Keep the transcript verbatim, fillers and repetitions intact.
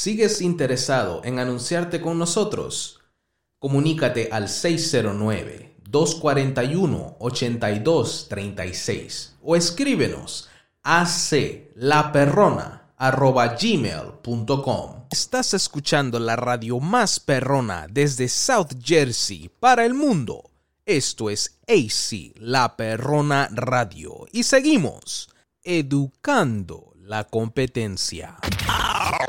¿Sigues interesado en anunciarte con nosotros? Comunícate al seis cero nueve, dos cuatro uno, ocho dos tres seis o escríbenos a aclaperrona arroba gmail punto com. Estás escuchando la radio más perrona desde South Jersey para el mundo. Esto es A C La Perrona Radio y seguimos educando la competencia.